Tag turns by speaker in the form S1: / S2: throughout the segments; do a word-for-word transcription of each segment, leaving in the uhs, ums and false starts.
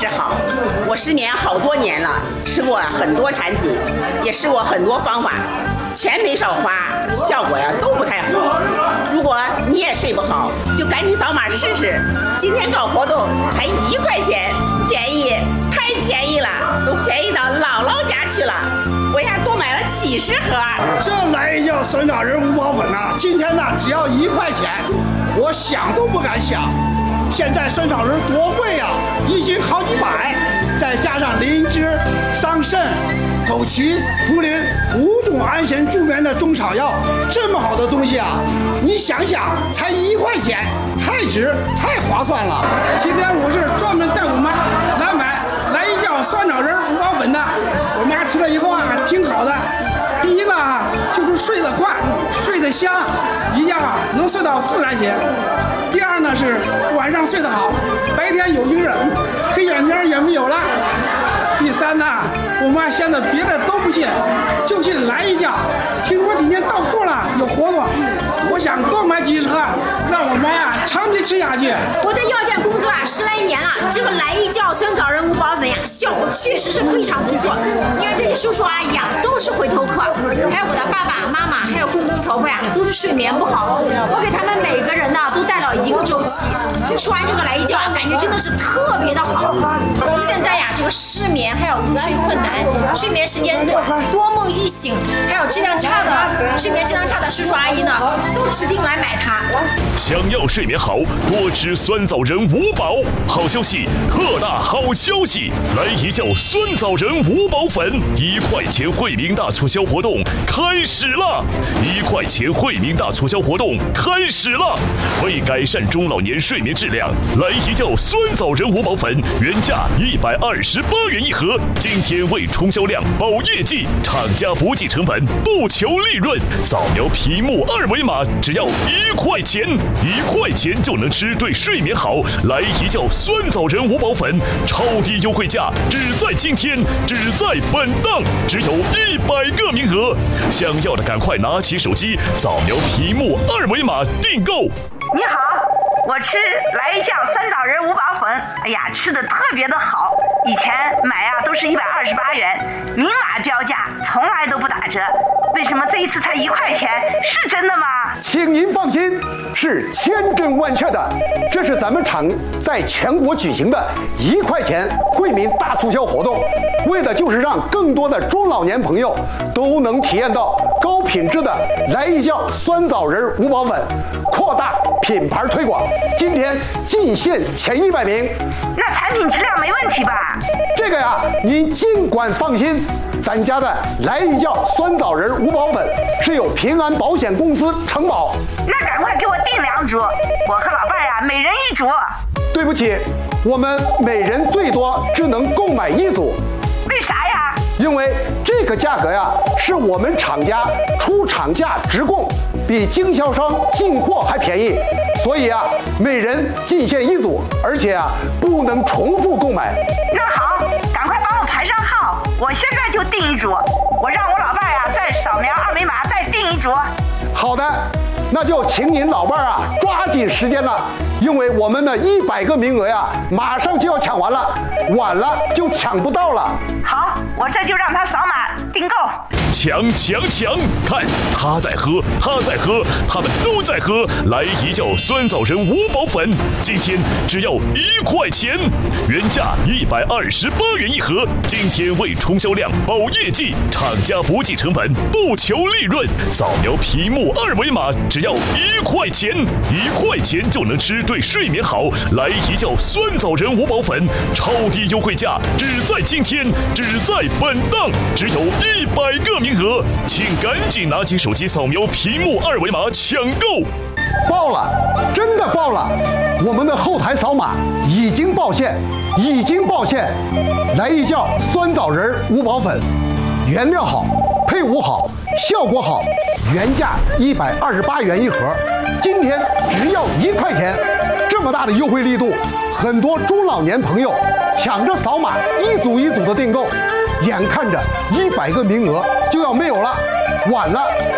S1: 实好。我失眠好多年了，吃过很多产品，也试过很多方法，钱没少花，效果呀都不太好。如果你也睡不好，就赶紧扫码试试。今天搞活动才一块钱，便宜，太便宜了，都便宜到姥姥家去了。我呀多买了几十盒。
S2: 这来一叫酸枣仁五宝粉呐，今天呢只要一块钱，我想都不敢想。现在酸枣仁多贵呀、啊，一斤好几百，再加上灵芝、桑葚、枸杞、茯苓五种安神助眠的中草药，这么好的东西啊，你想想，才一块钱，太值，太划算了。
S3: 今天我是专门带我妈来买来一叫酸枣仁五宝粉的，我妈吃了以后啊，挺好的。第一呢，就是睡得快，睡得香，一觉啊能睡到自然醒。第二呢是晚上睡得好，白天有精神，黑眼圈也没有了。第三呢，我妈现在别的都不信，就信来一觉。听说今天到货了，有活动，我想多买几十盒，让我妈呀长期吃下去。
S4: 我在药店工作啊十来年了，这个来一觉酸枣仁五宝粉呀，效果确实是非常不错。因为这些叔叔阿姨啊都是回头客，还有我的爸爸妈妈，还有公公婆婆呀，都是睡眠不好。我给他们每个人呢都带了一个周期，吃完这个来一觉啊，感觉真的是特别的好。现在呀，这个失眠还有入睡困难、睡眠时间短、多梦易醒，还有质量差的睡眠质量差的叔叔阿姨呢，都指定来买它。
S5: 想要睡眠好，多吃酸枣仁五宝。好消息，特大好消息！来一觉酸枣仁五宝粉，一块钱惠民大促销活动开始了！一块钱惠民大促销活动开始了！为改善中老年睡眠质量，来一觉酸枣仁五宝粉原价一百二十八元一盒，今天为冲销量、保业绩，厂家不计成本，不求利润，扫描屏幕二维码，只要一块钱，一块钱就能吃对睡眠好。来一觉酸枣仁五宝粉，超低优惠价，只在今天，只在本档，只有一百个名额。想要的赶快拿起手机，扫描屏幕二维码订购。
S6: 你好，我吃来一觉酸枣仁五宝粉，哎呀，吃的特别的好。以前买啊都是一百二十八元，明码标价，从来都不打折。为什么这一次才一块钱？是真的吗？
S7: 请您放心，是千真万确的。这是咱们厂在全国举行的一块钱惠民大促销活动，为的就是让更多的中老年朋友都能体验到高品质的来一觉酸枣仁五宝粉，扩大品牌推广。今天进线前一百名，
S6: 那产品质量没问题吧？
S7: 这个呀，您尽管放心。咱家的来一觉酸枣仁五宝粉是有平安保险公司承保。
S6: 那赶快给我订两组，我和老伴呀每人一组。
S7: 对不起，我们每人最多只能购买一组。
S6: 为啥呀？
S7: 因为这个价格呀是我们厂家出厂价直供，比经销商进货还便宜，所以啊每人进线一组，而且啊不能重复购买。
S6: 那好，赶快帮我排上号，我现在就订一组，我让我老伴呀再扫描二维码再订一组。
S7: 好的，那就请您老伴啊抓紧时间了，因为我们的一百个名额呀马上就要抢完了，晚了就抢不到了。
S6: 好，我这就让他扫码订购。
S5: 抢抢抢！看他在喝，他在喝，他们都在喝。来一觉酸枣仁五宝粉，今天只要一块钱，原价一百二十八元一盒。今天为冲销量、保业绩，厂家不计成本，不求利润。扫描屏幕二维码，只要一块钱，一块钱就能吃对睡眠好。来一觉酸枣仁五宝粉，超低优惠价，只在今天，只在本档，只有一百个名额，请赶紧拿起手机扫描屏幕二维码抢购。
S7: 爆了，真的爆了！我们的后台扫码已经爆线，已经爆线。来一觉酸枣仁五宝粉，原料好，配伍好，效果好，原价一百二十八元一盒，今天只要一块钱。这么大的优惠力度，很多中老年朋友抢着扫码，一组一组的订购，眼看着一百个名额就要没有了，晚了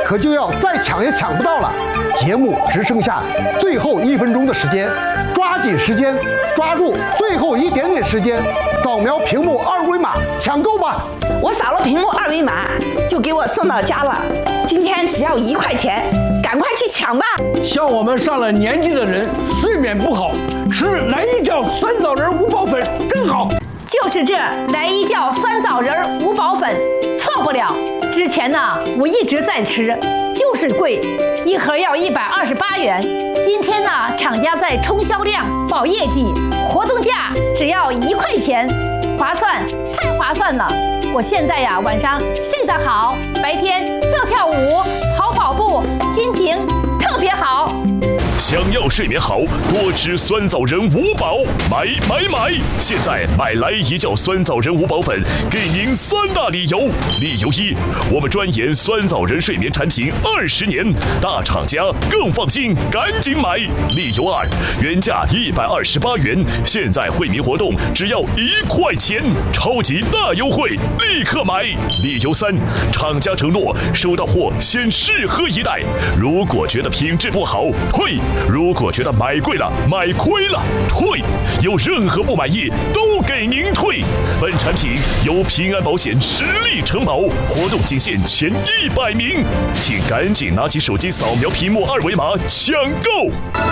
S7: 可就要再抢也抢不到了。节目只剩下最后一分钟的时间，抓紧时间，抓住最后一点点时间，扫描屏幕二维码抢购吧！
S8: 我扫了屏幕二维码，就给我送到家了。今天只要一块钱，赶快去抢吧！
S9: 像我们上了年纪的人，睡眠不好，吃来一觉酸枣仁五宝粉更好。
S10: 就是这来一觉酸枣仁五宝粉，错不了。之前呢，我一直在吃，就是贵，一盒要一百二十八元。今天呢，厂家在冲销量、保业绩，活动价只要一块钱，划算，太划算了。我现在呀，晚上睡得好，白天跳跳舞、跑跑步，心情特别好。
S5: 想要睡眠好，多吃酸枣仁五宝，买买买！现在买来一觉酸枣仁五宝粉，给您三大理由。理由一，我们专研酸枣仁睡眠产品二十年，大厂家更放心，赶紧买。理由二，原价一百二十八元，现在惠民活动只要一块钱，超级大优惠，立刻买。理由三，厂家承诺收到货先试喝一袋，如果觉得品质不好，退。如果觉得买贵了、买亏了，退；有任何不满意，都给您退。本产品由平安保险实力承保，活动仅限前一百名，请赶紧拿起手机扫描屏幕二维码抢购。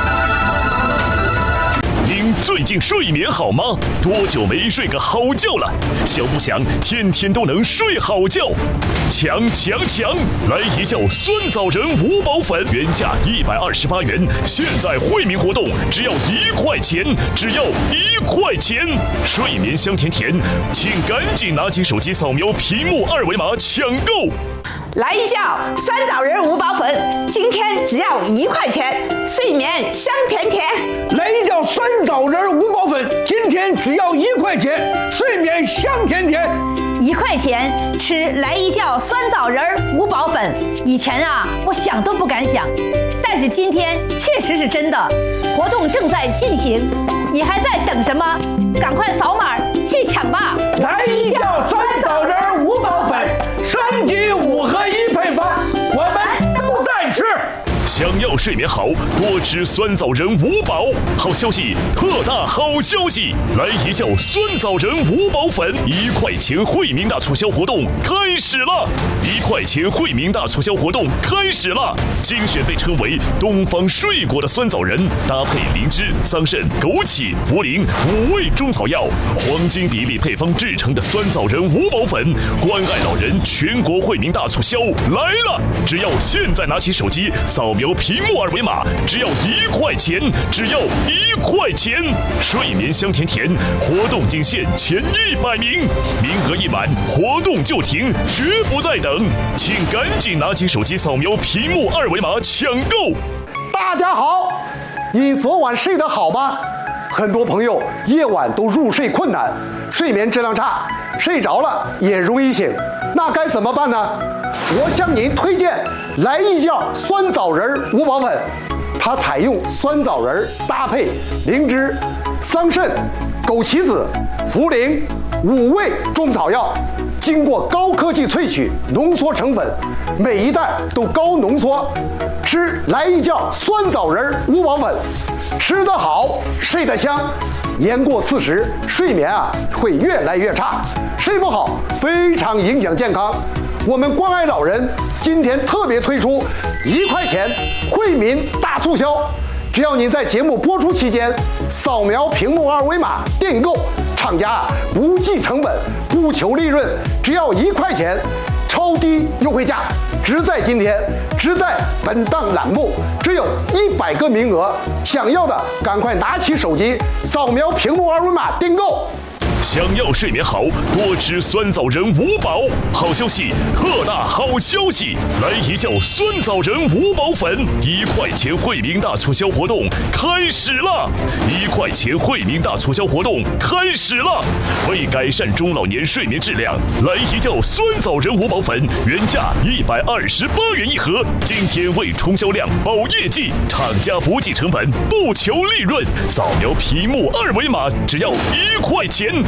S5: 您最近睡眠好吗？多久没睡个好觉了？想不想天天都能睡好觉？抢抢抢！来一觉酸枣仁五宝粉，原价一百二十八元，现在惠民活动只要一块钱，只要一块钱！睡眠香甜甜，请赶紧拿起手机扫描屏幕二维码抢购。
S8: 来一觉酸枣仁五宝粉，今天只要一块钱，睡眠香甜甜。
S9: 来一觉酸枣仁五宝粉，今天只要一块钱，睡眠香甜甜。
S10: 一块钱吃来一觉酸枣仁五宝粉，以前啊，我想都不敢想，但是今天确实是真的。活动正在进行，你还在等什么？赶快扫码去抢吧！
S9: 来一觉酸枣仁五宝粉，三级五合一配方，我们都在吃。
S5: 想要睡眠好，多吃酸枣仁五宝。好消息，特大好消息！来一觉酸枣仁五宝粉，一块钱惠民大促销活动开始了！一块钱惠民大促销活动开始了！精选被称为东方睡果的酸枣仁，搭配灵芝、桑葚、枸杞、茯苓五味中草药，黄金比例配方制成的酸枣仁五宝粉，关爱老人全国惠民大促销来了！只要现在拿起手机扫描屏幕二维码，只要一块钱，只要一块钱！睡眠香甜甜，活动仅限前一百名，名额一满，活动就停，绝不再等，请赶紧拿起手机扫描屏幕二维码抢购。
S7: 大家好，你昨晚睡得好吗？很多朋友夜晚都入睡困难，睡眠质量差，睡着了也容易醒，那该怎么办呢？我向您推荐来一觉酸枣仁五宝粉，它采用酸枣仁搭配灵芝、桑葚、枸杞子、茯苓五味中草药，经过高科技萃取浓缩成粉，每一袋都高浓缩。吃来一觉酸枣仁五宝粉，吃得好，睡得香。年过四十，睡眠啊会越来越差，睡不好非常影响健康。我们关爱老人今天特别推出一块钱惠民大促销，只要您在节目播出期间扫描屏幕二维码订购，厂家不计成本，不求利润，只要一块钱，超低优惠价，只在今天，只在本档栏目，只有一百个名额，想要的赶快拿起手机扫描屏幕二维码订购。
S5: 想要睡眠好，多吃酸枣仁五宝。好消息，特大好消息！来一觉酸枣仁五宝粉，一块钱惠民大促销活动开始了！一块钱惠民大促销活动开始了！为改善中老年睡眠质量，来一觉酸枣仁五宝粉原价一百二十八元一盒，今天为冲销量、保业绩，厂家不计成本，不求利润，扫描屏幕二维码，只要一块钱。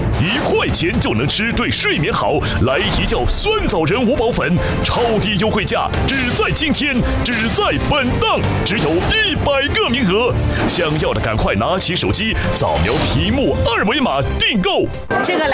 S5: 一块钱就能吃，对睡眠好。来一觉酸枣仁五宝粉，超低优惠价，只在今天，只在本档，只有一百个名额。想要的赶快拿起手机，扫描屏幕二维码订购。
S1: 这个来